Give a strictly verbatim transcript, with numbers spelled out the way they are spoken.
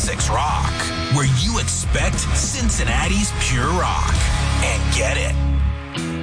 six Rock, where you expect Cincinnati's pure rock and get it.